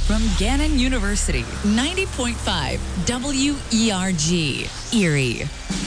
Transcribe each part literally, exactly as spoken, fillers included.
from Gannon University, ninety point five W E R G, Erie.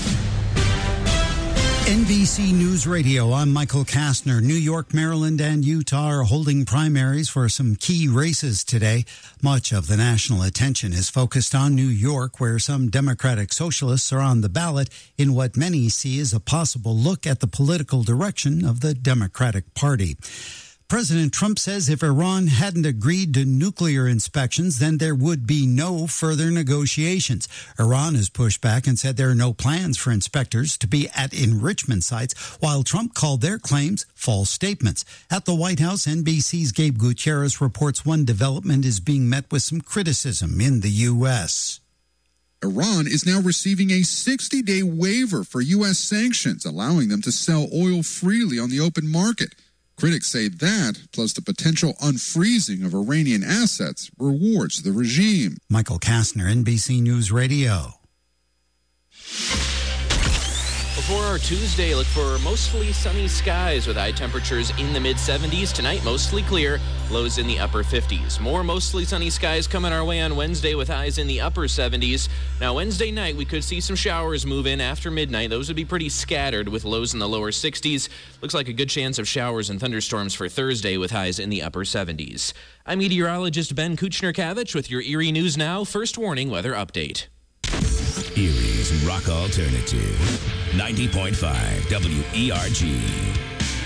N B C News Radio, I'm Michael Kastner. New York, Maryland, and Utah are holding primaries for some key races today. Much of the national attention is focused on New York, where some Democratic socialists are on the ballot in what many see as a possible look at the political direction of the Democratic Party. President Trump says if Iran hadn't agreed to nuclear inspections, then there would be no further negotiations. Iran has pushed back and said there are no plans for inspectors to be at enrichment sites, while Trump called their claims false statements. At the White House, N B C's Gabe Gutierrez reports one development is being met with some criticism in the U S. Iran is now receiving a sixty-day waiver for U S sanctions, allowing them to sell oil freely on the open market. Critics say that, plus the potential unfreezing of Iranian assets, rewards the regime. Michael Kastner, N B C News Radio. For our Tuesday, look for mostly sunny skies with high temperatures in the mid seventies. Tonight, mostly clear, lows in the upper fifties. More mostly sunny skies coming our way on Wednesday with highs in the upper seventies. Now, Wednesday night, we could see some showers move in after midnight. Those would be pretty scattered with lows in the lower sixties. Looks like a good chance of showers and thunderstorms for Thursday with highs in the upper seventies. I'm meteorologist Ben Kuchner-Kavich with your Erie News Now First Warning Weather Update. Erie's Rock Alternative, ninety point five W E R G.